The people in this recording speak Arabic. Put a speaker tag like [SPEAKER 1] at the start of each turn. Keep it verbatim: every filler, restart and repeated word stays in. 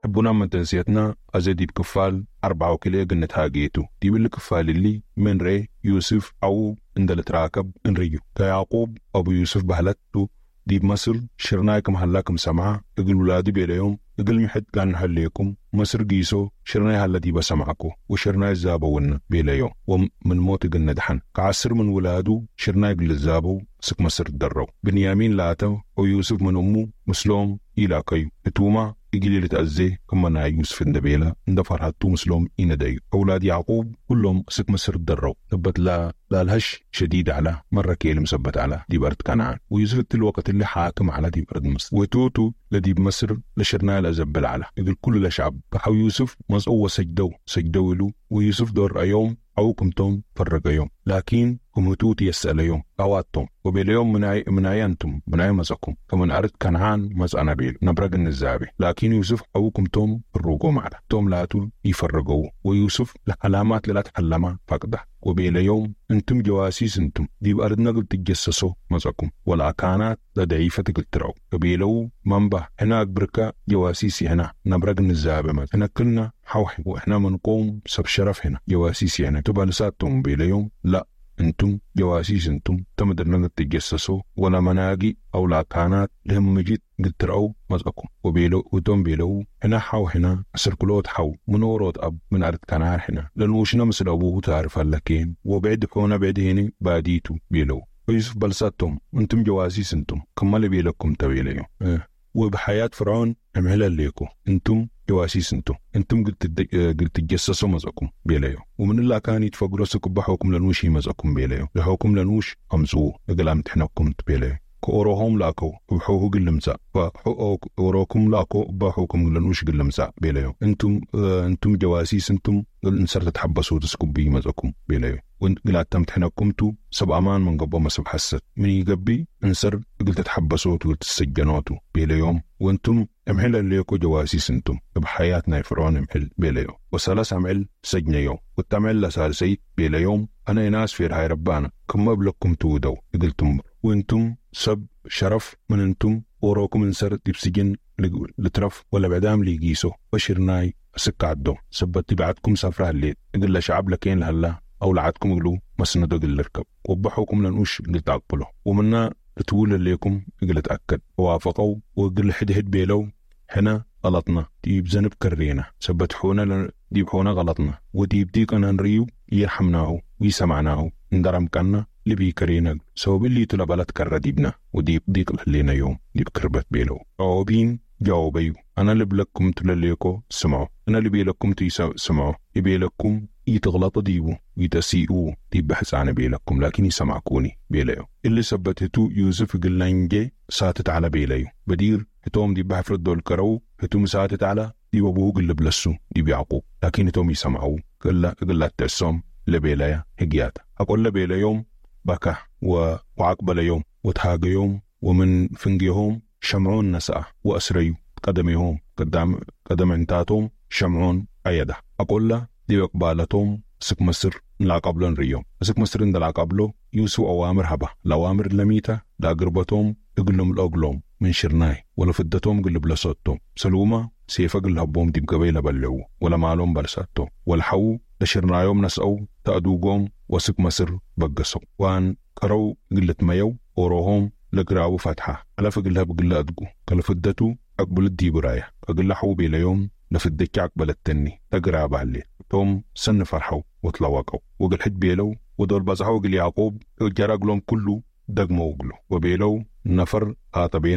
[SPEAKER 1] حبونا من تنسيتنا أزدي بكفال أربعة وكليه قلنا تاقيتو دي بالكفال اللي من ري يوسف أو اندل تراكب انريو كيعقوب أبو يوسف بهلتو دي بمصر شرنايكم هلاكم سمعا يقول ولادي بيليهم يقول محد كان حليكم مصر قيسو شرناي هلا دي بسمعكو وشرناي زابونا بيليهم ومن موت قلنا دحن كعسر من ولادو شرناي قل الزابو سك مصر درو بنيامين لاتو ويوسف من أمو مسلوم إلى كيو نتوما يجي لي تأذي كما نا يوسف النبيلة اندفر هاتو مسلوم إنا دايو أولاد يعقوب كلهم سك مصر درو ثبت لا لا الهش شديد على مرة كيل مثبت على دي برد كنعان ويوسف الوقت اللي حاكم على دي برد مصر وتوتو لدي بمصر لشرنا الأزبل على يقول كل الشعب بحو يوسف مزقوة سجدو سجدو له ويوسف دور أيوم أوكم توم فرق يوم لكن هم توتي يسأل يوم أواتهم وباليوم من أي من أيانتم من أي مزقكم كمن أرد كنعان مزقنا بيل نبرق النزابي لكن يوسف أوكم توم فرقوا معنا توم لاتو يفرقوا ويوسف لعلامات لا تحلما فقده وباليوم انتم جواسيس انتم دي بأرد نقل تجسسوا مزقكم ولا كانت لضعيفة قلترعوا وبيلو منبه هناك بركة جواسيسي هنا نبرق النزابي مز هنا كلنا حوحي وإحنا منقوم سب شرف هنا جواسيسي هنا تبقى لساتهم بيليوم لا انتم جواسيس انتم تمدر نقل تجسسوا ولا مناقي او لا كانت لهم مجيد قلترعوا مزقكم وبيلو وتم بيلو هنا حو هنا سركلوت حو منورات اب من أرد كنار هنا لنوشنا مثل ابوه تعرف هلكين وبعد حونا بعد هنا باديتو بيلو ويوسف بلساتهم انتم جواسيس انتم كمال بيلكم تبيليو اه. وبحياة فرعون امهلا ليكو انتم جواسيس انتم انتم قلت قلت تجسسوا مزقكم بيليو ومن الله كان يتفقروا سكب حكم لنوشي مزقكم بيليو لحكم لنوش امزو يقول امتحنكم بيليو كوروهم لاكو وحوه قلمزا فحو اوروكم لاكو بحوكم لنوش قلمزا بيليو انتم اه انتم جواسيس انتم انصرت تحبسوا تسكب بي مزقكم بيليو وانت قلت امتحنكم تو سب امان من قبل ما سب حست من يقبي انصر قلت تحبسوا وقلت تسجنوتو بيليوم وانتم امحل الليكو جواسيس انتم بحياتنا فرعون امحل بيليوم وسلاس عمل سجن يوم والتعمل لسالسي بيليوم انا ناس في رهاي ربانا كم مبلغكم تودو قلتم وانتم سب شرف من انتم وروكم انصر تبسجن لترف ولا بعدام ليقيسو بشرناي سكة عدو سبت بعدكم سفرها الليل يقول شعب لكين لهلا او لعدكم يقولوا مسندو قل الركب وبحوكم لنوش قلت اقبلو ومنا تقول ليكم قل اتأكد ووافقوا وقل حد هد بيلو هنا غلطنا ديب زنب كرينا سبتحونا ل... ديب حونا غلطنا وديب ديك أنا نريو يرحمناه ويسمعناه ندرم كنا لبي كرينا سو اللي تلبلت كر ديبنا وديب ديك لنا يوم ديب كربت بيلو جاوبين جاوبيو أنا اللي بلكم تلليكو سمعوا أنا اللي بيلكم تسمعوا يبي لكم يتغلط ديبو يتسيئوا ديب بحث عن بيلكم لكن يسمعكوني بيليو اللي سبتهتو يوسف قلنا ينجي ساتت على بيليو بدير هتوم دي بحفرد دول كرو هتوم ساتت على دي وابوه قل بلسو دي بيعقوب لكن هتوم يسمعوا قل قل التسوم لبيليا هجيات أقول لبيليا يوم بكى وعقبل يوم وتهاج يوم ومن فنجيهم شمعون نسأ وأسريو قدميهم قدام قدم انتاتهم شمعون أيده أقول له دي بقبالتهم سك مصر لا قبلن ريوم سك مصر لا قبله يوسف أوامر هبه الأوامر لميته لا قربتهم يقول لهم الأقلهم من شرناي ولا فدتهم قل بلصتهم سلومة سيفا قل هبهم دي بقبيلة بلعو ولا معلوم بلصتهم والحو لشرنايهم نسأو تأدوقهم وسك مصر بقصوا وان كرو قلت ميو وروهم لقراو فتحة على فقلها بقل أدقو قال فدتو أقبل الدي برايا أقل حوبي ليوم لفدك أقبل التني تقرا بعلي توم سن فرحوا وطلواقوا وقل حد بيلو ودول بزحوا قل يعقوب جرى قلهم كله دقموا قلوا وبيلو نفر آتبين